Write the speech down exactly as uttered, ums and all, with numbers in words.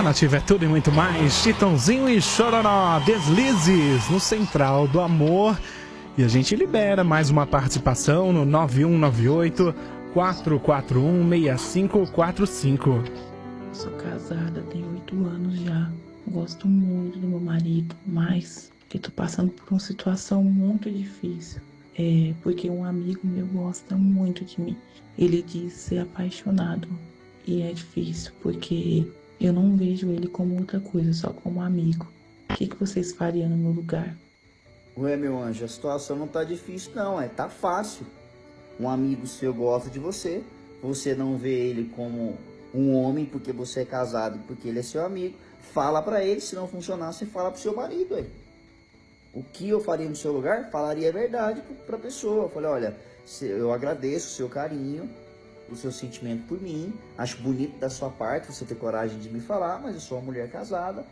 Nativa é tudo e muito mais. Chitãozinho e Chororó, Deslizes no Central do Amor. E a gente libera mais uma participação no nove um nove oito, quatro quatro um, seis cinco quatro cinco. Sou casada, tenho oito anos já. Gosto muito do meu marido, mas que tô passando por uma situação muito difícil. É porque um amigo meu gosta muito de mim. Ele diz ser apaixonado. E é difícil, porque eu não vejo ele como outra coisa, só como amigo. O que, que vocês fariam no meu lugar? Ué, meu anjo, a situação não tá difícil não, é, tá fácil. Um amigo seu gosta de você, você não vê ele como um homem porque você é casado e porque ele é seu amigo. Fala pra ele, se não funcionar, você fala pro seu marido, ué. O que eu faria no seu lugar? Falaria a verdade pra pessoa. Eu falei, olha, eu agradeço o seu carinho, o seu sentimento por mim, acho bonito da sua parte você ter coragem de me falar, mas eu sou uma mulher casada,